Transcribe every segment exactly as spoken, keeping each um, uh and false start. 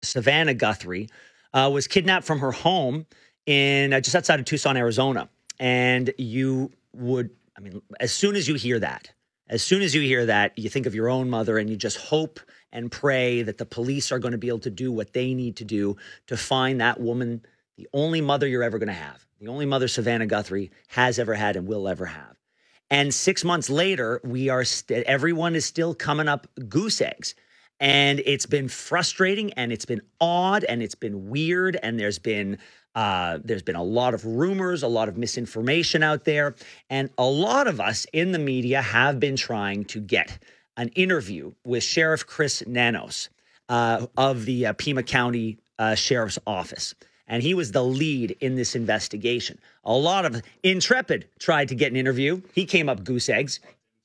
Savannah Guthrie, uh, was kidnapped from her home in uh, just outside of Tucson, Arizona. And you would, I mean, as soon as you hear that, as soon as you hear that, you think of your own mother and you just hope and pray that the police are going to be able to do what they need to do to find that woman, the only mother you're ever going to have, the only mother Savannah Guthrie has ever had and will ever have. And six months later, we are st- everyone is still coming up goose eggs. And it's been frustrating and it's been odd and it's been weird. And there's been uh, there's been a lot of rumors, a lot of misinformation out there. And a lot of us in the media have been trying to get an interview with Sheriff Chris Nanos uh, of the uh, Pima County uh, Sheriff's Office. And he was the lead in this investigation. A lot of Intrepid tried to get an interview. He came up goose eggs.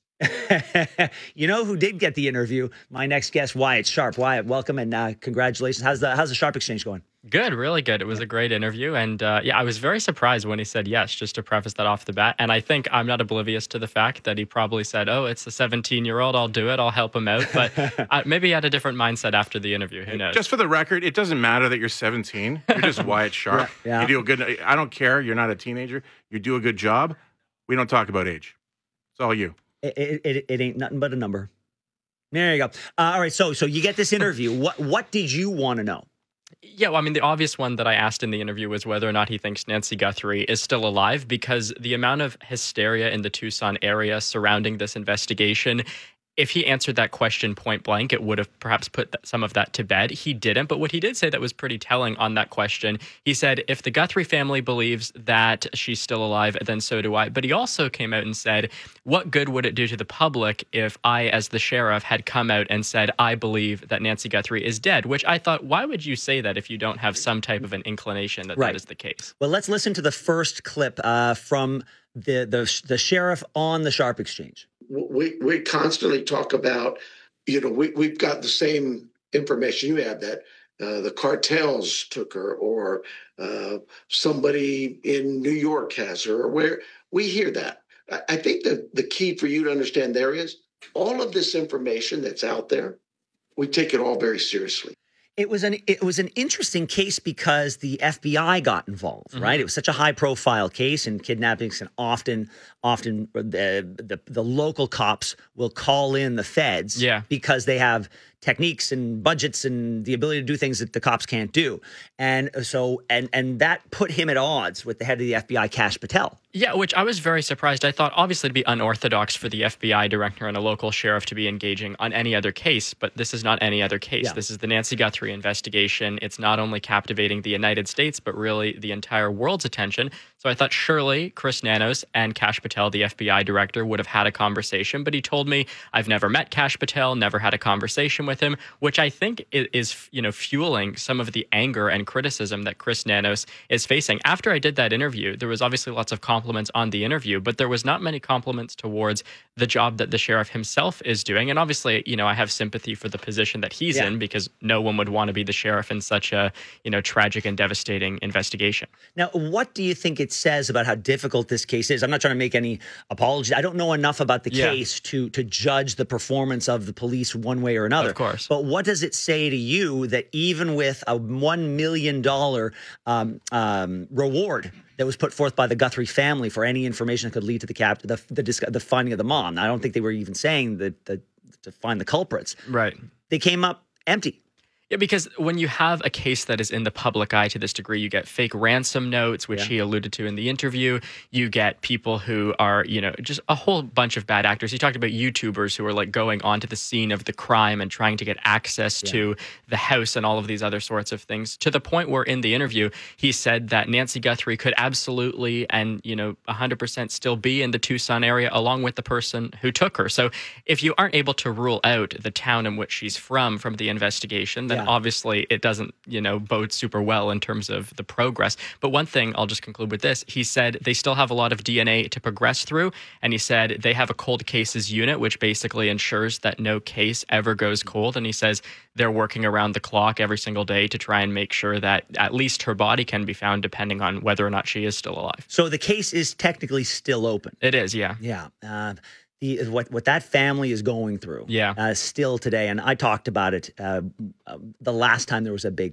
You know who did get the interview? My next guest, Wyatt Sharp. Wyatt, welcome and uh, congratulations. How's the how's the Sharp Exchange going? Good, really good. It was a great interview. And uh, yeah, I was very surprised when he said yes, just to preface that off the bat. And I think I'm not oblivious to the fact that he probably said, oh, it's a seventeen-year-old. I'll do it. I'll help him out. But uh, maybe he had a different mindset after the interview. Who knows? Just for the record, it doesn't matter that you're seventeen. You're just Wyatt Sharp. Yeah. You do a good, I don't care. You're not a teenager. You do a good job. We don't talk about age. It's all you. It, it, it, it ain't nothing but a number. There you go. Uh, all right. So so you get this interview. What What did you want to know? Yeah, well, I mean, the obvious one that I asked in the interview was whether or not he thinks Nancy Guthrie is still alive, because the amount of hysteria in the Tucson area surrounding this investigation, if he answered that question point blank, it would have perhaps put th- some of that to bed. He didn't. But what he did say that was pretty telling on that question, he said, if the Guthrie family believes that she's still alive, then so do I. But he also came out and said, what good would it do to the public if I, as the sheriff, had come out and said, I believe that Nancy Guthrie is dead? Which I thought, why would you say that if you don't have some type of an inclination that Right. that is the case? Well, let's listen to the first clip uh, from the, the the sheriff on the Sharp Exchange. We we constantly talk about, you know, we, we've got the same information you have, that uh, the cartels took her, or uh, somebody in New York has her, or where we hear that. I, I think that the key for you to understand there is all of this information that's out there, we take it all very seriously. It was an it was an interesting case because the F B I got involved, Mm-hmm. right? It was such a high profile case, and kidnappings can often often the, the the local cops will call in the feds, Yeah. because they have techniques and budgets and the ability to do things that the cops can't do. And so and and that put him at odds with the head of the F B I, Kash Patel. Yeah, which I was very surprised. I thought, obviously, it'd be unorthodox for the F B I director and a local sheriff to be engaging on any other case, but this is not any other case. Yeah. This is the Nancy Guthrie investigation. It's not only captivating the United States, but really the entire world's attention. So I thought surely Chris Nanos and Kash Patel, the F B I director, would have had a conversation, but he told me, I've never met Kash Patel, never had a conversation with him, which I think i- is, you know, fueling some of the anger and criticism that Chris Nanos is facing. After I did that interview, there was obviously lots of compliments on the interview, but there was not many compliments towards the job that the sheriff himself is doing. And obviously, you know, I have sympathy for the position that he's Yeah. in, because no one would want to be the sheriff in such a, you know, tragic and devastating investigation. Now, what do you think it says about how difficult this case is? I'm not trying to make any apologies. I don't know enough about the Yeah. case to to judge the performance of the police one way or another. Of course. But what does it say to you that even with a one million dollars um, um, reward that was put forth by the Guthrie family for any information that could lead to the cap the the, dis- the finding of the mom? I don't think they were even saying that, that to find the culprits. Right. They came up empty. Yeah, because when you have a case that is in the public eye to this degree, you get fake ransom notes, which Yeah. he alluded to in the interview. You get people who are, you know, just a whole bunch of bad actors. He talked about YouTubers who are like going onto the scene of the crime and trying to get access Yeah. to the house and all of these other sorts of things, to the point where in the interview, he said that Nancy Guthrie could absolutely and, you know, one hundred percent still be in the Tucson area along with the person who took her. So if you aren't able to rule out the town in which she's from from the investigation, then Yeah. obviously it doesn't, you know, bode super well in terms of the progress. But one thing, I'll just conclude with this. He said they still have a lot of D N A to progress through. And he said they have a cold cases unit, which basically ensures that no case ever goes cold. And he says they're working around the clock every single day to try and make sure that at least her body can be found, depending on whether or not she is still alive. So the case is technically still open. It is, yeah. Yeah. Uh, the what what that family is going through, Yeah. uh, still today, and I talked about it uh, uh, the last time there was a big